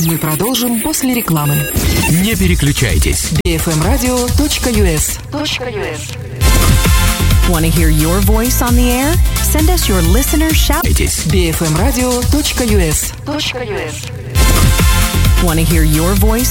Мы продолжим после рекламы. Не переключайтесь. bfmradio.us. Want to hear your voice on the air? Send us your listener shout. bfmradio.us. Want to hear your voice